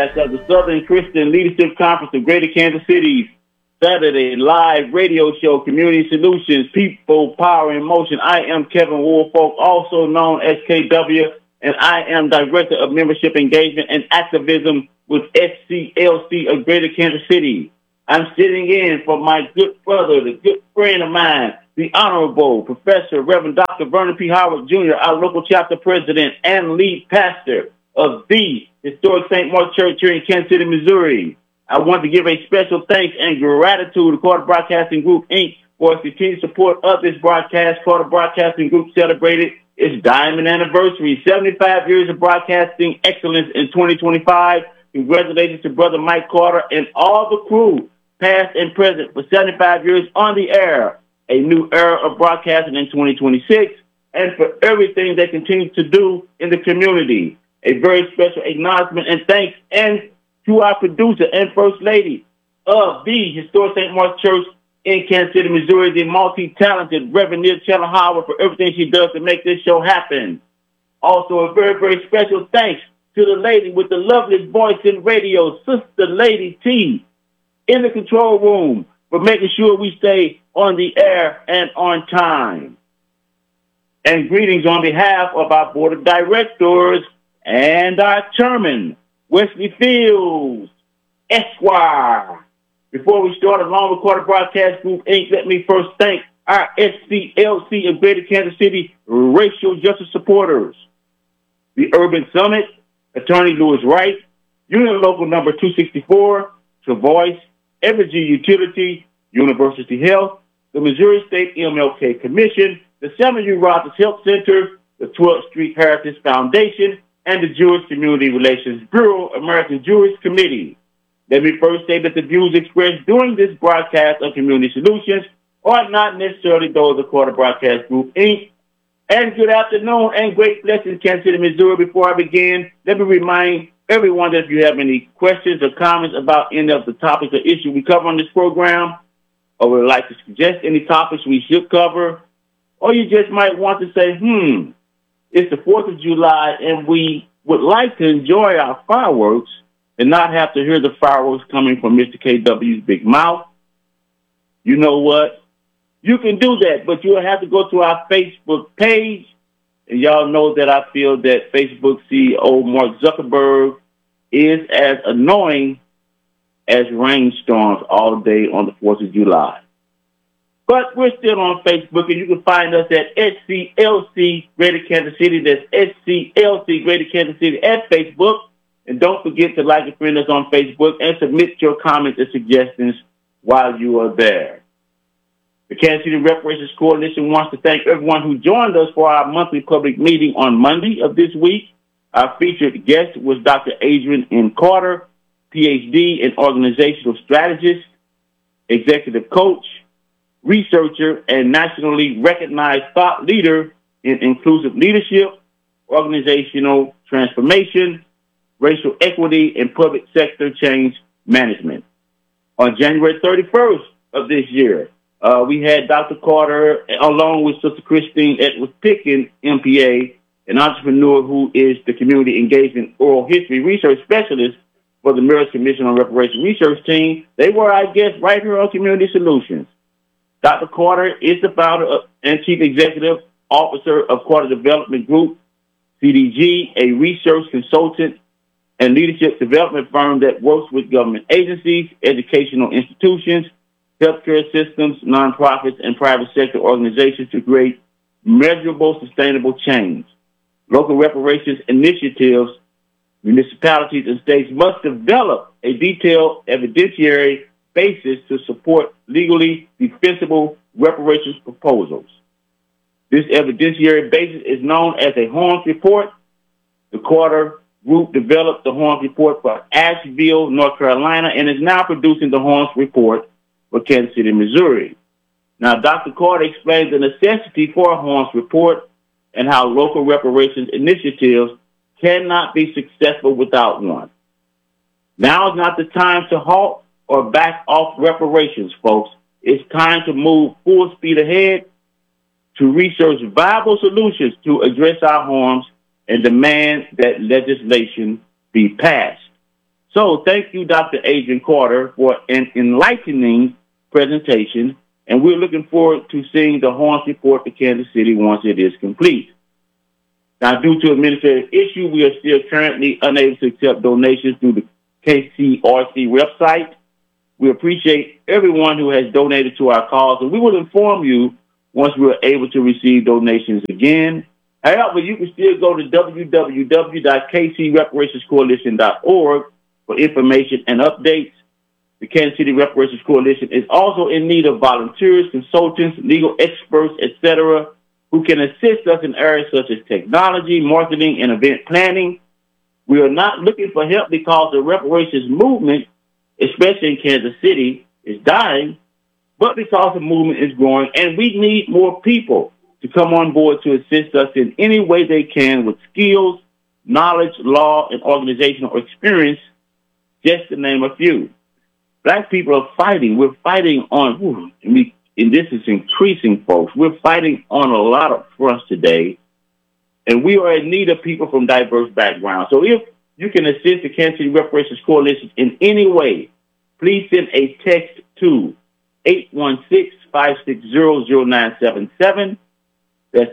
broadcast of the Southern Christian Leadership Conference of Greater Kansas City's Saturday live radio show, Community Solutions, People, Power, in Motion. I am Kevin Woolfolk, also known as KW, and I am Director of Membership Engagement and Activism with SCLC of Greater Kansas City. I'm sitting in for my good brother, the good friend of mine, the Honorable Professor Reverend Dr. Vernon P. Howard Jr., our local chapter president and lead pastor of the historic St. Mark Church here in Kansas City, Missouri. I want to give a special thanks and gratitude to Carter Broadcasting Group, Inc. for its continued support of this broadcast. Carter Broadcasting Group celebrated its diamond anniversary, 75 years of broadcasting excellence in 2025. Congratulations to Brother Mike Carter and all the crew, past and present, for 75 years on the air. A new era of broadcasting in 2026, and for everything they continue to do in the community. A very special acknowledgement and thanks and to our producer and First Lady of the historic St. Mark's Church in Kansas City, Missouri, the multi-talented Reverend Neil Chandler Howard, for everything she does to make this show happen. Also, a very, very special thanks to the lady with the loveliest voice in radio, Sister Lady T, in the control room, for making sure we stay on the air and on time. And greetings on behalf of our board of directors and our chairman, Wesley Fields, Esquire. Before we start, along with Carter Broadcast Group, Inc., let me first thank our SCLC of Greater Kansas City racial justice supporters, the Urban Summit, Attorney Lewis Wright, Unit Local Number 264, Savoy, Evergy Utility, University Health, the Missouri State MLK Commission, the Samuel Rogers Health Center, the 12th Street Heritage Foundation, and the Jewish Community Relations Bureau, American Jewish Committee. Let me first say that the views expressed during this broadcast of Community Solutions are not necessarily those of Carter Broadcast Group, Inc. And good afternoon and great blessings, Kansas City, Missouri. Before I begin, let me remind everyone that if you have any questions or comments about any of the topics or issues we cover on this program, or would like to suggest any topics we should cover, or you just might want to say, it's the 4th of July and we would like to enjoy our fireworks and not have to hear the fireworks coming from Mr. KW's big mouth, you know what? You can do that, but you'll have to go to our Facebook page. And y'all know that I feel that Facebook CEO Mark Zuckerberg is as annoying as rainstorms all day on the 4th of July. But we're still on Facebook, and you can find us at SCLC Greater Kansas City. That's SCLC Greater Kansas City at Facebook. And don't forget to like and friend us on Facebook and submit your comments and suggestions while you are there. The Kansas City Reparations Coalition wants to thank everyone who joined us for our monthly public meeting on Monday of this week. Our featured guest was Dr. Adrian N. Carter, Ph.D. and organizational strategist, executive coach, researcher, and nationally recognized thought leader in inclusive leadership, organizational transformation, racial equity, and public sector change management. On January 31st of this year, we had Dr. Carter, along with Sister Christine Edwards-Pickens, MPA, an entrepreneur who is the Community Engagement Oral History Research Specialist for the Mayor's Commission on Reparations Research Team. They were our guests right here on Community Solutions. Dr. Carter is the founder and chief executive officer of Carter Development Group, CDG, a research consultant and leadership development firm that works with government agencies, educational institutions, healthcare systems, nonprofits, and private sector organizations to create measurable, sustainable change. Local reparations initiatives, municipalities, and states must develop a detailed evidentiary basis to support legally defensible reparations proposals. This evidentiary basis is known as a Horns Report. The Carter Group developed the Horns Report for Asheville, North Carolina, and is now producing the Horns Report for Kansas City, Missouri. Now, Dr. Carter explains the necessity for a Horns Report and how local reparations initiatives cannot be successful without one. Now is not the time to halt or back off reparations, folks. It's time to move full speed ahead to research viable solutions to address our harms and demand that legislation be passed. So thank you, Dr. Adrian Carter, for an enlightening presentation, and we're looking forward to seeing the Horns report to Kansas City once it is complete. Now, due to administrative issue, we are still currently unable to accept donations through the KCRC website. We appreciate everyone who has donated to our cause, and we will inform you once we are able to receive donations again. However, you can still go to www.kcreparationscoalition.org for information and updates. The Kansas City Reparations Coalition is also in need of volunteers, consultants, legal experts, etc., who can assist us in areas such as technology, marketing, and event planning. We are not looking for help because the reparations movement, especially in Kansas City, is dying, but because the movement is growing, and we need more people to come on board to assist us in any way they can with skills, knowledge, law, and organizational experience, just to name a few. Black people are fighting. We're fighting on, and this is increasing, folks. We're fighting on a lot of fronts today, and we are in need of people from diverse backgrounds. So if you can assist the Kansas City Reparations Coalition in any way, please send a text to 816-560-0977. That's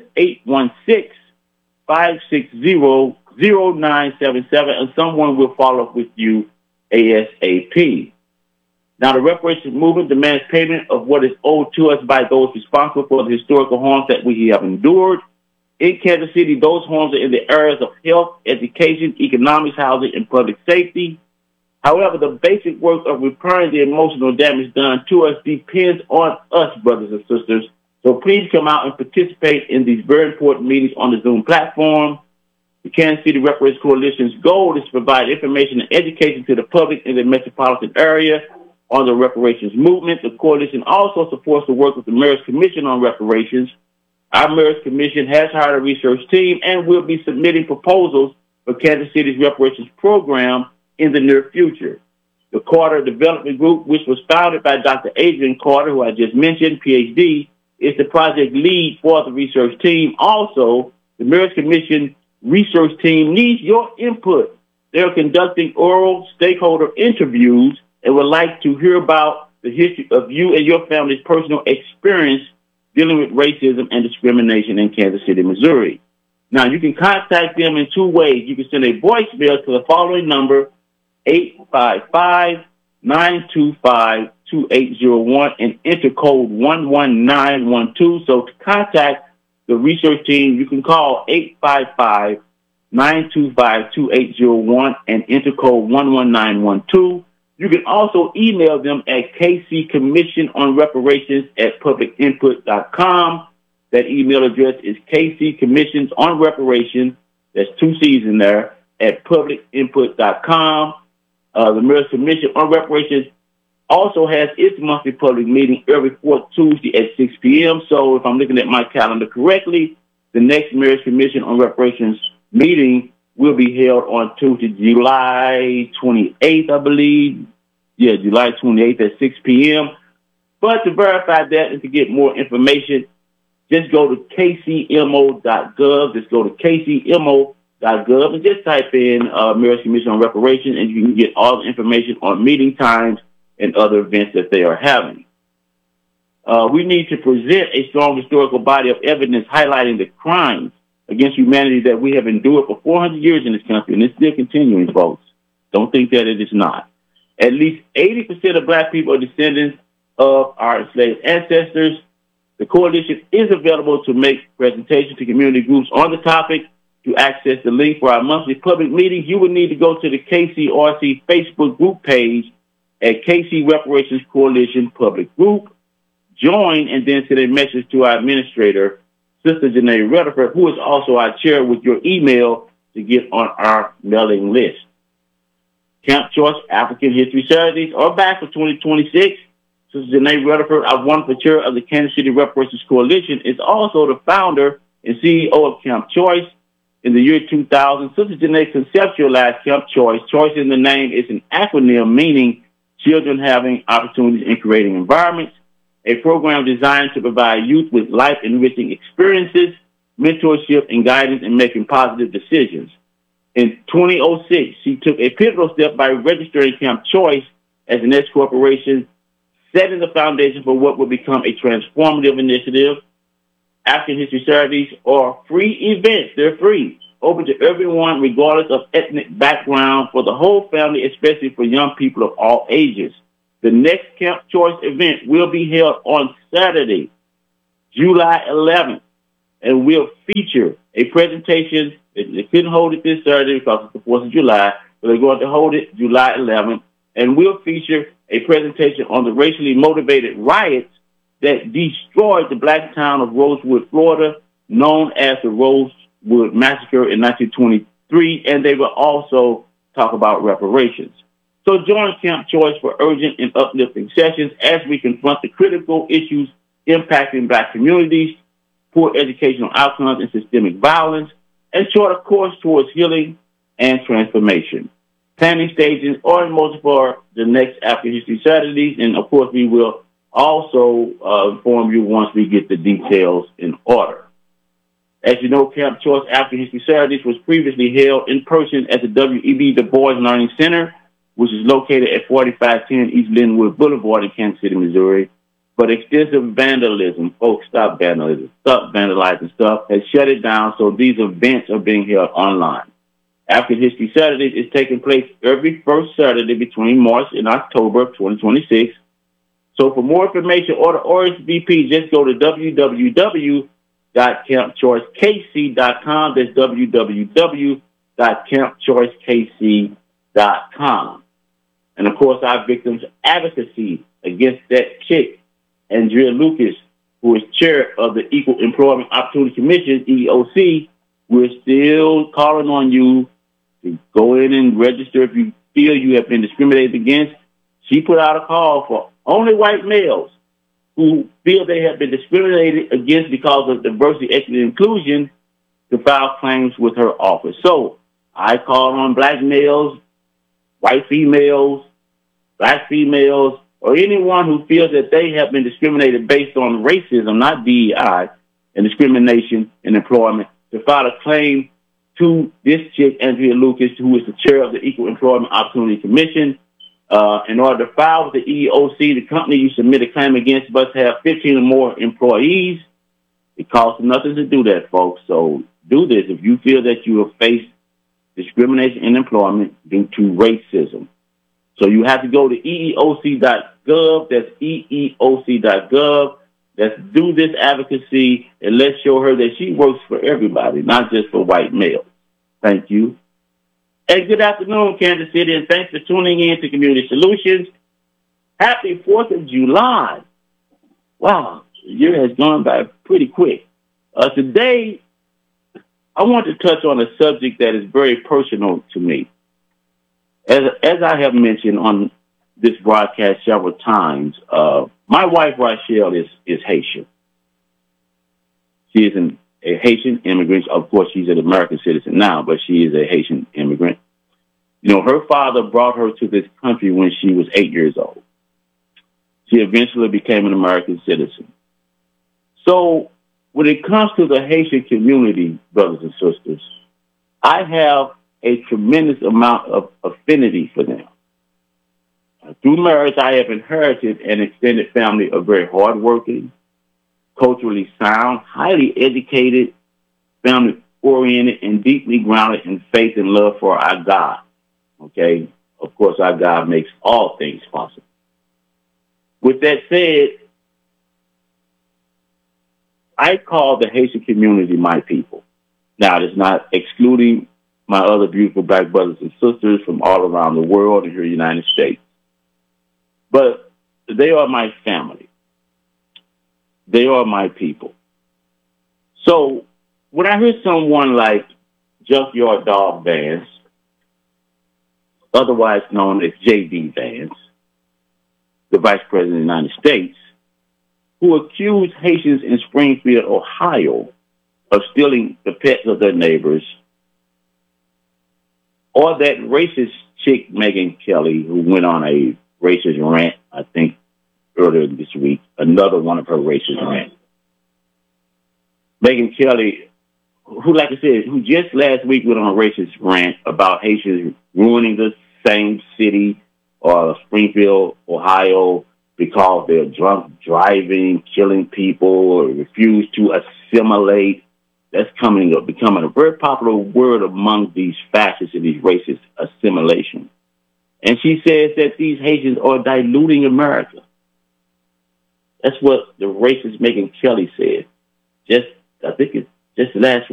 816-560-0977, and someone will follow up with you ASAP. Now, the reparations movement demands payment of what is owed to us by those responsible for the historical harms that we have endured. In Kansas City, those harms are in the areas of health, education, economics, housing, and public safety. However, the basic work of repairing the emotional damage done to us depends on us, brothers and sisters. So please come out and participate in these very important meetings on the Zoom platform. The Kansas City Reparations Coalition's goal is to provide information and education to the public in the metropolitan area on the reparations movement. The coalition also supports the work of the Mayor's Commission on Reparations. Our Mayor's Commission has hired a research team and will be submitting proposals for Kansas City's reparations program in the near future. The Carter Development Group, which was founded by Dr. Adrian Carter, who I just mentioned, PhD, is the project lead for the research team. Also, the Mayor's Commission research team needs your input. They're conducting oral stakeholder interviews and would like to hear about the history of you and your family's personal experience dealing with racism and discrimination in Kansas City, Missouri. Now, you can contact them in two ways. You can send a voicemail to the following number, 855-925-2801, and enter code 11912. So to contact the research team, you can call 855-925-2801 and enter code 11912. You can also email them at kcommissiononreparations@publicinput.com. That email address is kcommissionsonreparations, that's two C's in there, at publicinput.com. The Mayor's Commission on Reparations also has its monthly public meeting every fourth Tuesday at 6 p.m. So if I'm looking at my calendar correctly, the next Mayor's Commission on Reparations meeting will be held on Tuesday, July 28th, I believe. Yeah, July 28th at 6 p.m. But to verify that and to get more information, just go to kcmo.gov. Just go to kcmo.gov and just type in Mayor's Commission on Reparations, and you can get all the information on meeting times and other events that they are having. We need to present a strong historical body of evidence highlighting the crimes against humanity that we have endured for 400 years in this country, and it's still continuing, folks. Don't think that it is not. At least 80% of black people are descendants of our enslaved ancestors. The coalition is available to make presentations to community groups on the topic. To access the link for our monthly public meetings, you will need to go to the KCRC Facebook group page at KC Reparations Coalition Public Group. Join and then send a message to our administrator, Sister Janae Rutherford, who is also our chair, with your email to get on our mailing list. Camp Choice African History Saturdays are back for 2026. Sister Janae Rutherford, our wonderful chair of the Kansas City Reparations Coalition, is also the founder and CEO of Camp Choice. In the year 2000, Sister Janae conceptualized Camp Choice. Choice in the name is an acronym meaning children having opportunities in creating environments, a program designed to provide youth with life-enriching experiences, mentorship, and guidance in making positive decisions. In 2006, she took a pivotal step by registering Camp Choice as an S corporation, setting the foundation for what will become a transformative initiative. African History Saturdays are free events. They're free, open to everyone, regardless of ethnic background, for the whole family, especially for young people of all ages. The next Camp Choice event will be held on Saturday, July 11th, and will feature a presentation. They couldn't hold it this Saturday because it's the 4th of July, but they're going to hold it July 11th, and will feature a presentation on the racially motivated riots that destroyed the black town of Rosewood, Florida, known as the Rosewood Massacre in 1923, and they will also talk about reparations. So join Camp Choice for urgent and uplifting sessions as we confront the critical issues impacting black communities, poor educational outcomes, and systemic violence, and chart a course towards healing and transformation. Planning stages are in motion for the next African History Saturdays, and of course we will also inform you once we get the details in order. As you know, Camp Choice African History Saturdays was previously held in person at the W.E.B. Du Bois Learning Center, which is located at 4510 East Linwood Boulevard in Kansas City, Missouri. But extensive vandalism, folks, stop vandalizing stuff, has shut it down, so these events are being held online. African History Saturdays is taking place every first Saturday between March and October of 2026. So for more information or the RSVP, just go to www.campchoicekc.com. That's www.campchoicekc.com. And, of course, our victims' advocacy against that chick, Andrea Lucas, who is chair of the Equal Employment Opportunity Commission, EEOC, we're still calling on you to go in and register if you feel you have been discriminated against. She put out a call for only white males who feel they have been discriminated against because of diversity, equity, and inclusion to file claims with her office. So I call on black males, white females, black females, or anyone who feels that they have been discriminated based on racism, not DEI, and discrimination in employment, to file a claim to this chick, Andrea Lucas, who is the chair of the Equal Employment Opportunity Commission. In order to file with the EEOC, the company you submit a claim against must have 15 or more employees. It costs nothing to do that, folks. So do this if you feel that you have faced discrimination in employment due to racism. So you have to go to EEOC.gov. That's EEOC.gov. Let's do this advocacy, and let's show her that she works for everybody, not just for white males. Thank you. Hey, good afternoon, Kansas City, and thanks for tuning in to Community Solutions. Happy 4th of July. Wow, the year has gone by pretty quick. Today, I want to touch on a subject that is very personal to me. As I have mentioned on this broadcast several times, my wife, Rochelle, is Haitian. She is a Haitian immigrant. Of course, she's an American citizen now, but she is a Haitian immigrant. You know, her father brought her to this country when she was 8 years old. She eventually became an American citizen. So when it comes to the Haitian community, brothers and sisters, I have a tremendous amount of affinity for them. Through marriage, I have inherited an extended family of very hardworking, culturally sound, highly educated, family-oriented, and deeply grounded in faith and love for our God. Okay? Of course, our God makes all things possible. With that said, I call the Haitian community my people. Now, it's not excluding my other beautiful black brothers and sisters from all around the world and here in the United States. But they are my family. They are my people. So when I hear someone like Junkyard Dog Vance, otherwise known as J.D. Vance, the Vice President of the United States, who accused Haitians in Springfield, Ohio, of stealing the pets of their neighbors, or that racist chick, Megyn Kelly, who went on a racist rant, I think, earlier this week, another one of her racist rants. Megyn Kelly who, like I said, who just last week went on a racist rant about Haitians ruining the same city or Springfield, Ohio, because they're drunk driving, killing people, or refuse to assimilate. That's becoming a very popular word among these fascists and these racists, assimilation. And she says that these Haitians are diluting America. That's what the racist Megyn Kelly said. I think it's just last